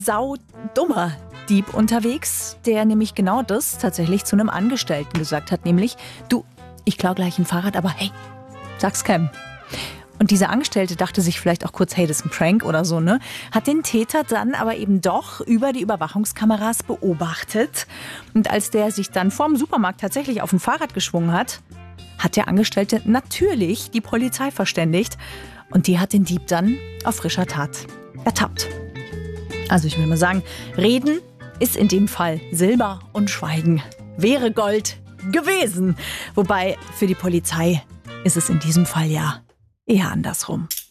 saudummer Dieb unterwegs, der nämlich genau das tatsächlich zu einem Angestellten gesagt hat, nämlich, du, ich klau gleich ein Fahrrad, aber hey, sag's keinem. Und dieser Angestellte dachte sich vielleicht auch kurz, hey, das ist ein Prank oder so, ne? Hat den Täter dann aber eben doch über die Überwachungskameras beobachtet. Und als der sich dann vorm Supermarkt tatsächlich auf ein Fahrrad geschwungen hat, hat der Angestellte natürlich die Polizei verständigt. Und die hat den Dieb dann auf frischer Tat ertappt. Also ich will mal sagen, Reden ist in dem Fall Silber und Schweigen wäre Gold gewesen. Wobei für die Polizei ist es in diesem Fall ja eher andersrum.